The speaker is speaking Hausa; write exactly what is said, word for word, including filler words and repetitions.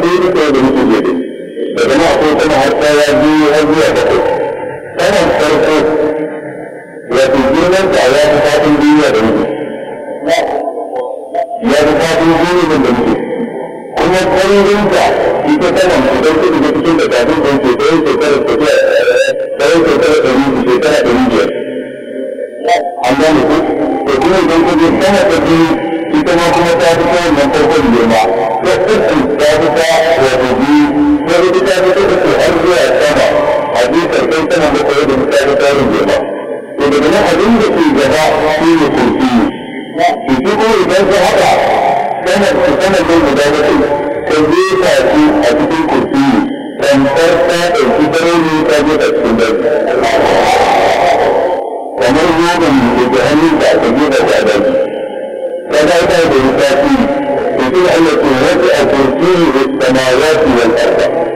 da yi duka da mutum ne da zama akwai kuma har tsaya biyu har zuwa bakwai saman farko wato girman ta ya fi fadin duniya da mutum ya fi fadin duniya da mutum kuma ƙwarinta ita saman idan kudu da cikin da kafin don shekarar shekarar tafiya tsawon shekarar ɗari shekara ɗari biyar an gane ku to kuma idan kudu sama ta biyu ita ma kuma ta fi kawai nan farkon girma ta uku ta fi ta wato biyu ta fi ta fi ta fi har zuwa sama a biyu karfin sama da kawai da ta fi kawai girma to daga nan abin da ke gaba shi ne kurfi to shi kuma idan ka haɗa sama su sama ne guda bakwai ka jefa su a cikin kurfi tamkar ta ɗauki daroni ta jefa cikin dare kamar yoban da ke hannun da aka jefa ta a daji فلا يدعو بالتأكيد يقول أن القوة الكرسي السماوات والأرض